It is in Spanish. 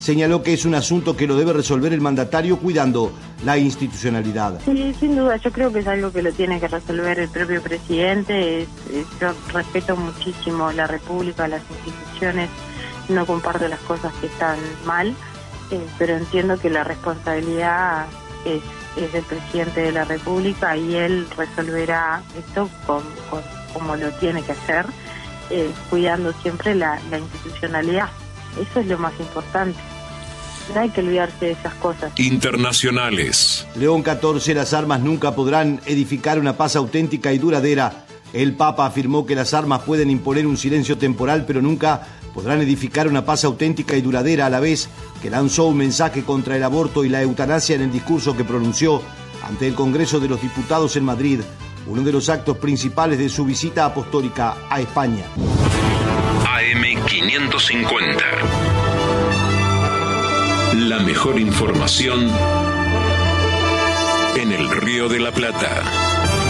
Señaló que es un asunto que lo debe resolver el mandatario cuidando la institucionalidad. Sí, sin duda, yo creo que es algo que lo tiene que resolver el propio presidente. Yo respeto muchísimo la República, las instituciones, no comparto las cosas que están mal, pero entiendo que la responsabilidad es del presidente de la República y él resolverá esto como lo tiene que hacer, cuidando siempre la institucionalidad. Eso es lo más importante. No hay que olvidarse de esas cosas. Internacionales. León XIV, las armas nunca podrán edificar una paz auténtica y duradera. El Papa afirmó que las armas pueden imponer un silencio temporal, pero nunca podrán edificar una paz auténtica y duradera, a la vez que lanzó un mensaje contra el aborto y la eutanasia en el discurso que pronunció ante el Congreso de los Diputados en Madrid, uno de los actos principales de su visita apostólica a España. AM550. La mejor información en el Río de la Plata.